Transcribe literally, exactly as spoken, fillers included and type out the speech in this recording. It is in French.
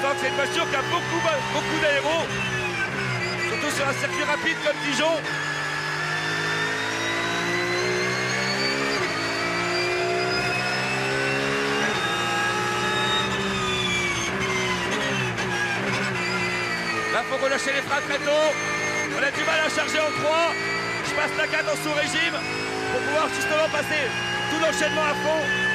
voit que c'est une voiture qui a beaucoup, beaucoup d'aéro, surtout sur un circuit rapide comme Dijon. Là, il faut relâcher les freins très tôt. On a du mal à charger en trois. Je passe la quatre en sous-régime pour pouvoir justement passer tout l'enchaînement à fond.